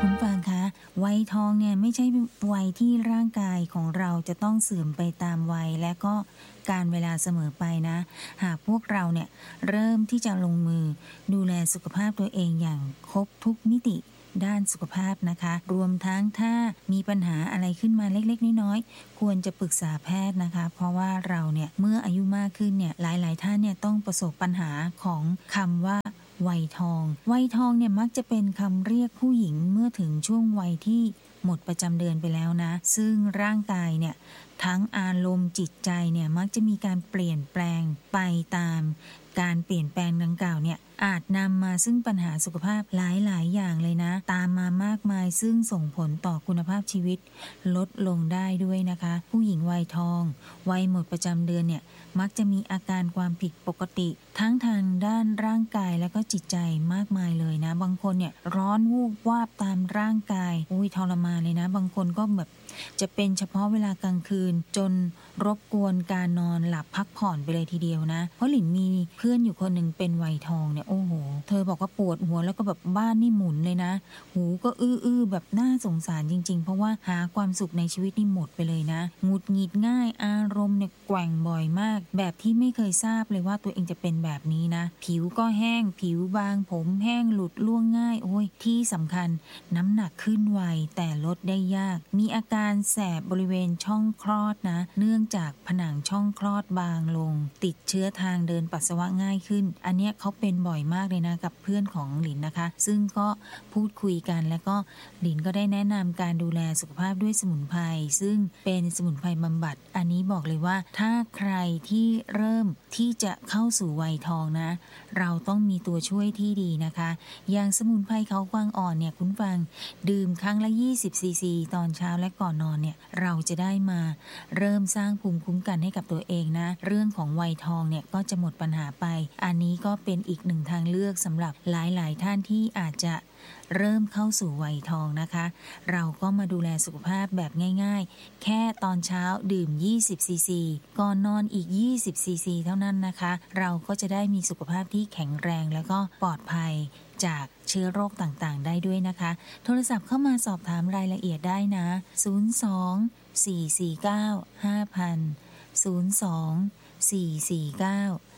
คุณฟังคะวัยทองเนี่ยไม่ใช่วัยที่ร่างกายของเราจะต้องเสื่อมไปตามวัยและก็การเวลาเสมอไปนะหากพวกเราเนี่ยเริ่มที่จะลงมือดูแลสุขภาพตัวเองอย่างครบทุกมิติด้านสุขภาพนะคะรวมทั้งถ้ามีปัญหาอะไรขึ้นมาเล็กๆน้อยๆควรจะปรึกษาแพทย์นะคะเพราะว่าเราเนี่ยเมื่ออายุมากขึ้นเนี่ยหลายๆท่านเนี่ยต้องประสบปัญหาของคำว่าวัยทองเนี่ยมักจะเป็นคำเรียกผู้หญิงเมื่อถึงช่วงวัยที่หมดประจำเดือนไปแล้วนะซึ่งร่างกายเนี่ยทั้งอารมณ์จิตใจเนี่ยมักจะมีการเปลี่ยนแปลงไปตามการเปลี่ยนแปลงดังกล่าวเนี่ยอาจนำมาซึ่งปัญหาสุขภาพหลายๆอย่างเลยนะตามมามากมายซึ่งส่งผลต่อคุณภาพชีวิตลดลงได้ด้วยนะคะผู้หญิงวัยทองวัยหมดประจำเดือนเนี่ยมักจะมีอาการความผิดปกติทั้งทางด้านร่างกายและก็จิตใจมากมายเลยนะบางคนเนี่ยร้อนวูบวาบตามร่างกายทรมานเลยนะบางคนก็แบบจะเป็นเฉพาะเวลากลางคืนจนรบกวนการนอนหลับพักผ่อนไปเลยทีเดียวนะเพราะหลินมีเพื่อนอยู่คนหนึ่งเป็นวัยทองเนี่ยโอ้โหเธอบอกว่าปวดหัวแล้วก็แบบบ้านนี่หมุนเลยนะหูก็อื้อแบบน่าสงสารจริงๆเพราะว่าหาความสุขในชีวิตนี่หมดไปเลยนะหงุดหงิดง่ายอารมณ์เนี่ยแกว่งบ่อยมากแบบที่ไม่เคยทราบเลยว่าตัวเองจะเป็นแบบนี้นะผิวก็แห้งผิวบางผมแห้งหลุดร่วงง่ายที่สำคัญน้ำหนักขึ้นไวแต่ลดได้ยากมีอาการแสบบริเวณช่องคลอดนะเนื่องจากผนังช่องคลอดบางลงติดเชื้อทางเดินปัสสาวะง่ายขึ้นอันเนี้ยเขาเป็นบ่อยมากเลยนะกับเพื่อนของหลินนะคะซึ่งก็พูดคุยกันแล้วก็หลินก็ได้แนะนำการดูแลสุขภาพด้วยสมุนไพรซึ่งเป็นสมุนไพรบำบัดอันนี้บอกเลยว่าถ้าใครที่เริ่มที่จะเข้าสู่วัยทองนะเราต้องมีตัวช่วยที่ดีนะคะอย่างสมุนไพรเขากวางอ่อนเนี่ยคุณฟังดื่มครั้งละ20 ซีซีตอนเช้าและก่อนนอนเนี่ยเราจะได้มาเริ่มสร้างภูมิคุ้มกันให้กับตัวเองนะเรื่องของวัยทองเนี่ยก็จะหมดปัญหาไปอันนี้ก็เป็นอีกหนึ่งทางเลือกสำหรับหลายๆท่านที่อาจจะเริ่มเข้าสู่วัยทองนะคะเราก็มาดูแลสุขภาพแบบง่ายๆแค่ตอนเช้าดื่ม20 ซีซีก่อนนอนอีก20 ซีซีเท่านั้นนะคะเราก็จะได้มีสุขภาพที่แข็งแรงแล้วก็ปลอดภัยจากเชื้อโรคต่างๆได้ด้วยนะคะโทรศัพท์เข้ามาสอบถามรายละเอียดได้นะ02 449 5000 02 449